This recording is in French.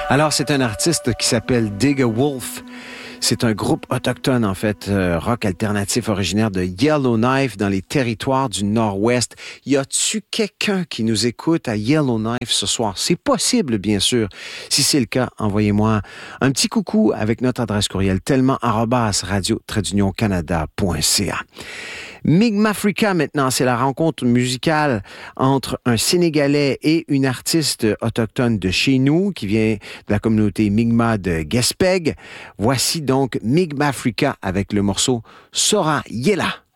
Alors, c'est un artiste qui s'appelle Digger Wolf. C'est un groupe autochtone, en fait, rock alternatif originaire de Yellowknife dans les territoires du Nord-Ouest. Y a-tu quelqu'un qui nous écoute à Yellowknife ce soir? C'est possible, bien sûr. Si c'est le cas, envoyez-moi un petit coucou avec notre adresse courriel tellement@radio-canada.ca. Mi'kmaq maintenant, c'est la rencontre musicale entre un Sénégalais et une artiste autochtone de chez nous qui vient de la communauté Mi'kmaq de Gaspé. Voici donc Mi'kmaq avec le morceau Sora Yela.